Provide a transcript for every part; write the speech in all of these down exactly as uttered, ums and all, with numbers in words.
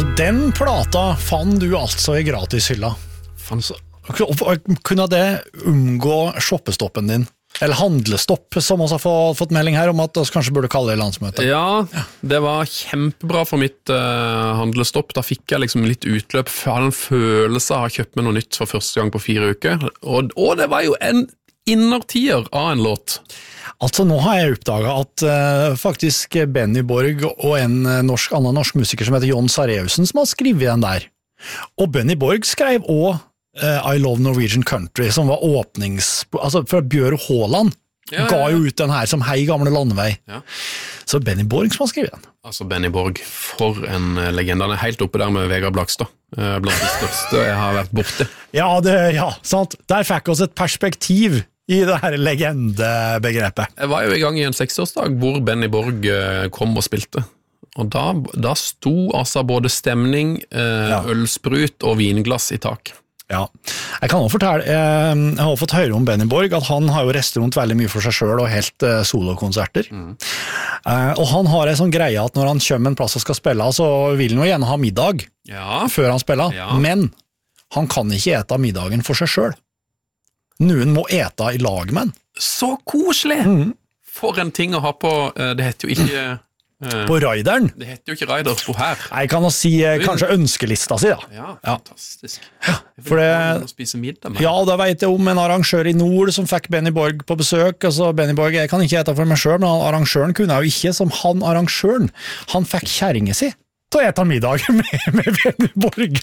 Så den plata fann du altså i gratishylla. Fanns... Kunne det umgå shoppestoppen din? Eller handlestopp, som også har fått, fått melding her om at vi kanskje burde kalle det landsmøte. Ja, det var kjempebra for mitt uh, handlestopp. Da fikk jeg liksom litt utløp for en følelse av å ha kjøpt meg noe nytt for første gang på fire uker. Og, og det var jo en innertier av en låt. Altså, nå har jeg oppdaget at uh, faktisk Benny Borg og en norsk, annen norsk musiker som heter Jon Sareusen som har skrivet den der. Og Benny Borg skrev også Uh, I Love Norwegian Country, som var åpnings... Altså, fra Bjørn Håland ja, ja, ja. ga jo ut den her som Hei gamle landevei. Ja. Så Benny Borg som har skrevet den. Altså, Benny Borg, for en legende. Han er helt oppe der med Vegard Blakstad. Uh, blant de største jeg har vært borte. Ja, det, ja, sant. Der fikk oss et perspektiv i det her legendebegrepet. Jeg var jo i gang i en seksårsdag hvor Benny Borg uh, kom og spilte. Og da, da sto altså både stemning, uh, ja. ølsprut og vinglass i tak. Ja, jeg kan også fortelle, jeg har fått høre om Benny Borg, at han har jo reist rundt veldig mye for seg selv og helt uh, solokonserter. Mm. Uh, og han har en sånn greie at når han kommer en plass og skal spille, så vil han jo gjerne ha middag ja. før han spiller, ja. men han kan ikke ete middagen for seg selv. Noen må ete i lag med han. Så koselig! Mm. For en ting å ha på, det heter jo ikke... På Raideren. Det heter jo ikke Raider på her. Jeg kan også si eh, kanskje ønskelista si da. Ja, fantastisk. Ja, for det, spise middag med. Ja, da vet jeg om en arrangør i nord som fikk Benny Borg på besøk. Altså, Benny Borg, jeg kan ikke ete for meg selv, men arrangøren kunne jo ikke, som han arrangøren, han fikk kjæringen si til å ete middag med, med Benny Borg.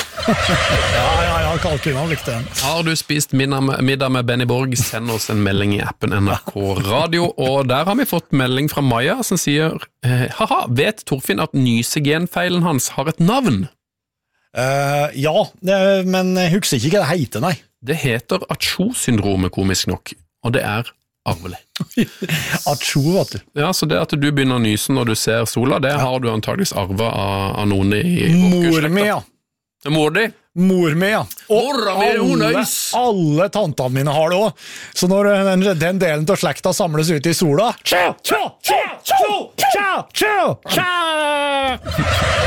ja, ja, ja, kalkunen likte den. Har du spist middag med Benny Borg, send oss en melding i appen N R K Radio, og der har vi fått melding fra Maja som sier, haha, vet Torfinn at nysegenfeilen hans har et navn? Uh, ja, det, men jeg husker ikke hva det heter, nei. Det heter Acho-syndromet, komisk nok, og det er arvelig. Acho, vet du. Ja, så det at du begynner å nyse når du ser sola, det ja. har du antageligvis arvet av, av noen i Mor mi, ja. Mor di? Mor mi, ja. Og alle, alle tantene mine har det også. Så når den, den delen av slekta samles ut i sola, tja, tja, tja, tja, tja, tja, tja.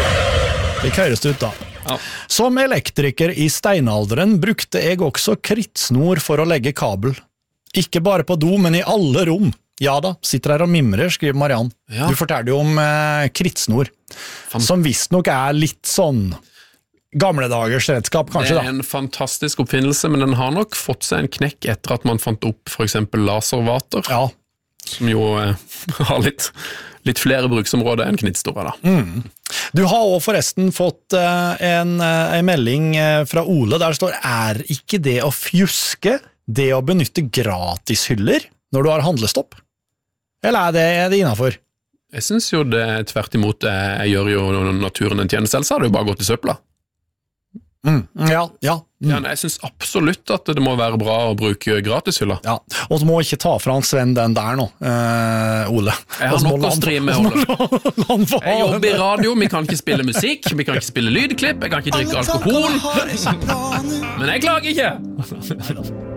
Det køres ut da. Ja. Som elektriker i steinalderen brukte jeg også krittsnor for å legge kabel. Ikke bare på do, men i alle rom. Ja da, sitter her og mimrer, skriver Mariann. Ja. Du forteller jo om eh, krittsnor, Fan. som visst nok er litt sånn gamle dagers redskap, kanskje da. Det er en fantastisk oppfinnelse, men den har nok fått seg en knekk etter at man fant opp for eksempel laservater, ja. som jo eh, har litt, litt flere bruksområder enn knittstore da. Mm. Du har også forresten fått eh, en, en melding eh, fra Ole, der står, er ikke det å fjuske det å benytte gratishyller når du har handlestopp? Eller er det, er det innenfor? Jeg synes jo det tvert imot, jeg gjør jo naturen en tjeneste, ellers har det jo bare gått i søpla. Mm, ja, ja. Mm. ja jeg synes absolutt at det må være bra å bruke gratishylla. Ja, og du må ikke ta fra han Sven den der nå, eh, Ole. Jeg har nok å stri med, Ole. Jeg jobber i radio, vi kan ikke spille musikk, vi kan ikke spille lydklipp, jeg kan ikke drikke alkohol. Men jeg klager ikke!